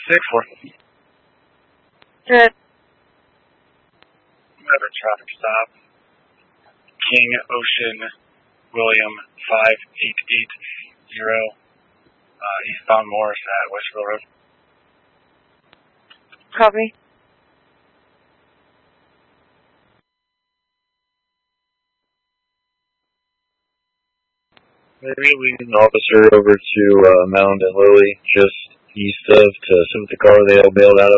6-4. Good. Another traffic stop. King Ocean William 5880. Eastbound Morris at Westville Road. Copy. Maybe we need an officer over to Mound and Lily, just east of, to see what the car they all bailed out of.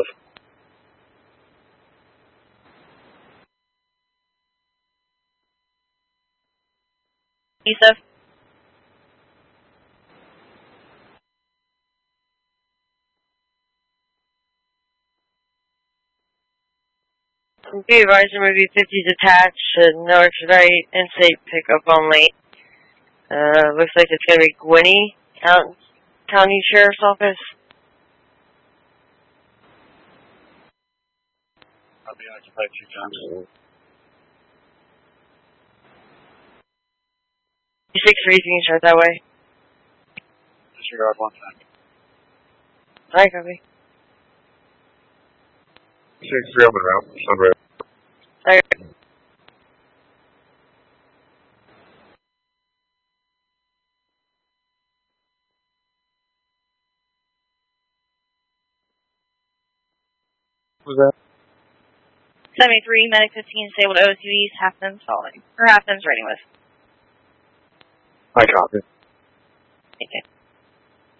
East of. Be advised, there may be 50s attached, no extradite, in-state pickup only. Looks like it's going to be Gwinney, County Sheriff's Office. I'll be occupied 2 times. 6-3, you can start that way. Disregard 1 time. Alright, copy. 6-3 on the route, Sunray. Alright. What was that? 73, Medic 15, disabled OSUEs, half them's following, or half them's writing with. I copy. Okay.